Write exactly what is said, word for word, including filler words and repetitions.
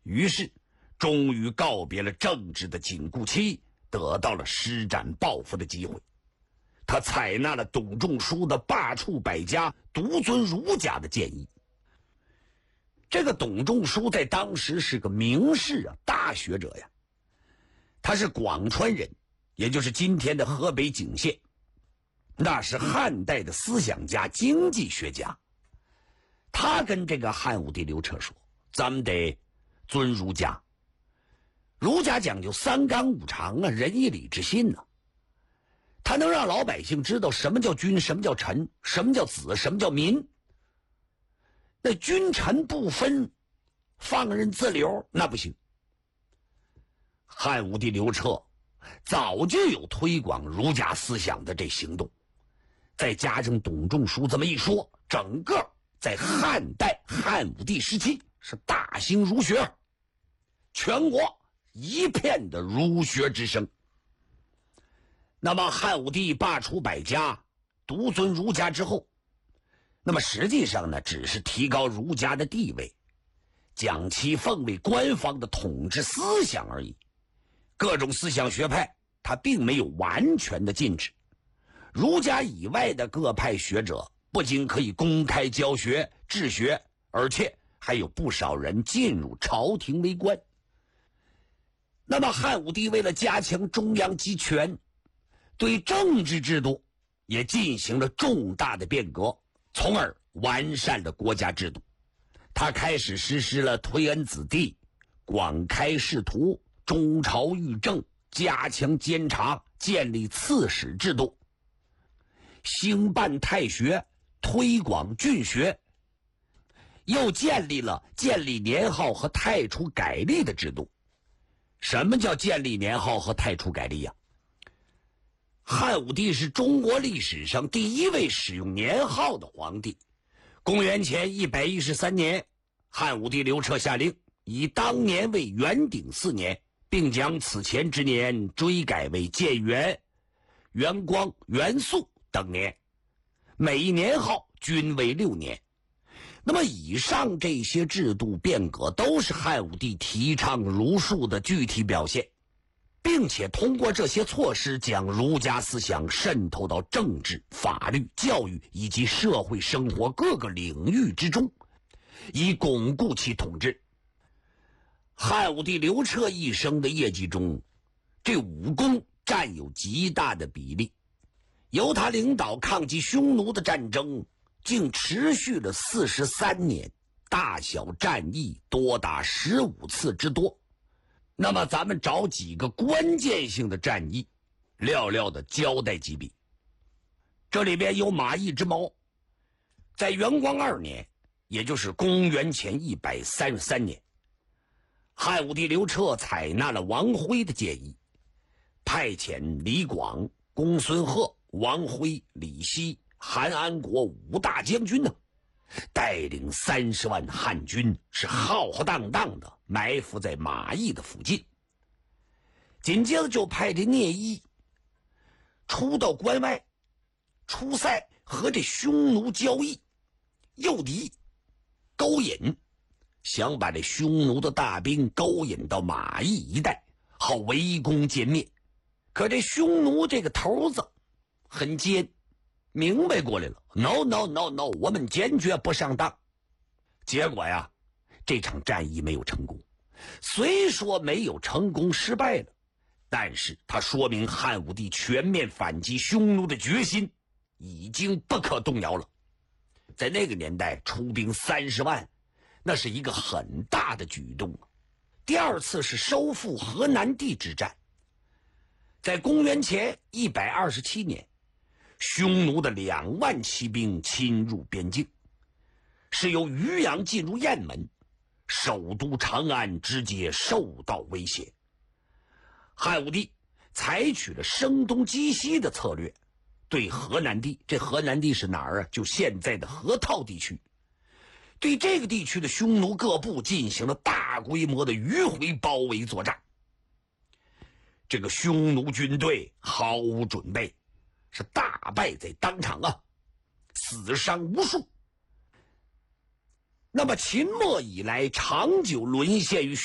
于是终于告别了政治的禁锢期，得到了施展抱负的机会。他采纳了董仲舒的罢黜百家，独尊儒家的建议。这个董仲舒在当时是个名士啊，大学者呀。他是广川人，也就是今天的河北景县，那是汉代的思想家、经济学家。他跟这个汉武帝刘彻说，咱们得尊儒家，儒家讲究三纲五常啊，仁义礼智信呢、啊。他能让老百姓知道什么叫君，什么叫臣，什么叫子，什么叫民。那君臣不分，放任自流，那不行。汉武帝刘彻早就有推广儒家思想的这行动，再加上董仲舒这么一说，整个在汉代汉武帝时期是大兴儒学，全国一片的儒学之声。那么汉武帝罢黜百家，独尊儒家之后，那么实际上呢，只是提高儒家的地位，将其奉为官方的统治思想而已。各种思想学派他并没有完全的禁止，儒家以外的各派学者不仅可以公开教学治学，而且还有不少人进入朝廷为官。那么汉武帝为了加强中央集权，对政治制度也进行了重大的变革，从而完善了国家制度。他开始实施了推恩子弟、广开仕途、中朝御政，加强监察，建立刺史制度，兴办太学，推广郡学，又建立了建立年号和太初改历的制度。什么叫建立年号和太初改历呀、啊？汉武帝是中国历史上第一位使用年号的皇帝。公元前一百一十三年，汉武帝刘彻下令以当年为元鼎四年，并将此前之年追改为建元、元光、元肃等年，每一年号均为六年。那么以上这些制度变革都是汉武帝提倡儒术的具体表现，并且通过这些措施将儒家思想渗透到政治、法律、教育以及社会生活各个领域之中，以巩固其统治。汉武帝刘彻一生的业绩中，这武功占有极大的比例。由他领导抗击匈奴的战争竟持续了四十三年，大小战役多达十五次之多。那么咱们找几个关键性的战役，寥寥的交代几笔。这里边有马邑之谋。在元光二年，也就是公元前一百三十三年，汉武帝刘彻采纳了王徽的建议，派遣李广、公孙贺、王徽、李希、韩安国五大将军呢，带领三十万汉军是浩浩荡荡的埋伏在马邑的附近。紧接着就派这聂衣出到关外，出塞和这匈奴交易，诱敌勾引，想把这匈奴的大兵勾引到马邑一带，好围攻歼灭。可这匈奴这个头子很奸，明白过来了， no no no no 我们坚决不上当。结果呀，这场战役没有成功。虽说没有成功，失败了，但是它说明汉武帝全面反击匈奴的决心已经不可动摇了。在那个年代出兵三十万，那是一个很大的举动啊。第二次是收复河南地之战，在公元前一百二十七年，匈奴的两万骑兵侵入边境，是由渔阳进入雁门，首都长安直接受到威胁。汉武帝采取了声东击西的策略，对河南地，这河南地是哪儿啊？就现在的河套地区，对这个地区的匈奴各部进行了大规模的迂回包围作战。这个匈奴军队毫无准备，是大败在当场啊，死伤无数。那么秦末以来长久沦陷于